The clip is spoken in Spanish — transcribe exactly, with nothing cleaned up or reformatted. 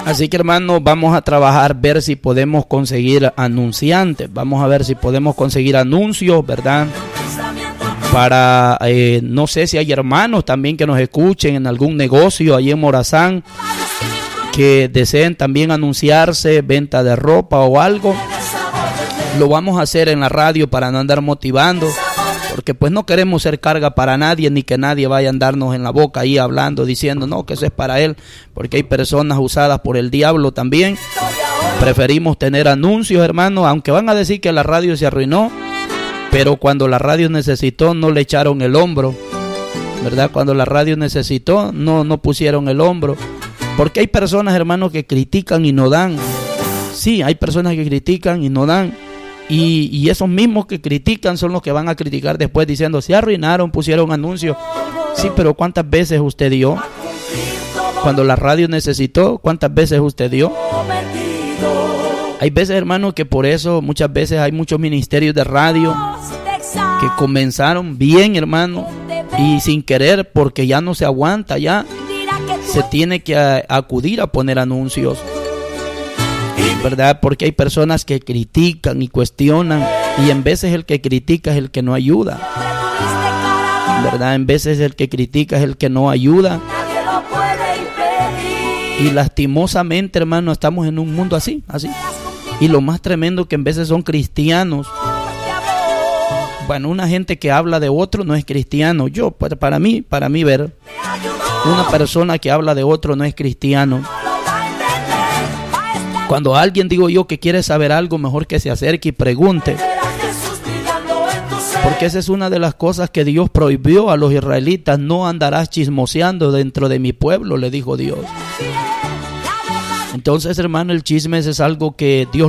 Así que, hermanos, vamos a trabajar, ver si podemos conseguir anunciantes. Vamos a ver si podemos conseguir anuncios, ¿verdad? Para, eh, no sé si hay hermanos también que nos escuchen en algún negocio allí en Morazán, que deseen también anunciarse, venta de ropa o algo. Lo vamos a hacer en la radio para no andar motivando, porque pues no queremos ser carga para nadie, ni que nadie vaya a andarnos en la boca ahí hablando, diciendo no, que eso es para él, porque hay personas usadas por el diablo también. Preferimos tener anuncios, hermanos, aunque van a decir que la radio se arruinó, pero cuando la radio necesitó no le echaron el hombro, ¿verdad? Cuando la radio necesitó no, no pusieron el hombro, porque hay personas, hermanos, que critican y no dan. Sí, hay personas que critican y no dan. Y, y esos mismos que critican son los que van a criticar después diciendo, se arruinaron, pusieron anuncios. Sí, pero ¿cuántas veces usted dio? Cuando la radio necesitó, ¿cuántas veces usted dio? Hay veces, hermano, que por eso muchas veces hay muchos ministerios de radio que comenzaron bien, hermano, y sin querer, porque ya no se aguanta, ya se tiene que a, acudir a poner anuncios, ¿verdad? Porque hay personas que critican y cuestionan, y en veces el que critica es el que no ayuda, ¿verdad? En veces el que critica es el que no ayuda. Y lastimosamente, hermano, estamos en un mundo así, así. Y lo más tremendo que en veces son cristianos. Bueno, una gente que habla de otro no es cristiano. Yo, para mí, para mí ver, una persona que habla de otro no es cristiano. Cuando alguien, digo yo, que quiere saber algo, mejor que se acerque y pregunte. Porque esa es una de las cosas que Dios prohibió a los israelitas. No andarás chismoseando dentro de mi pueblo, le dijo Dios. Entonces, hermano, el chisme es algo que Dios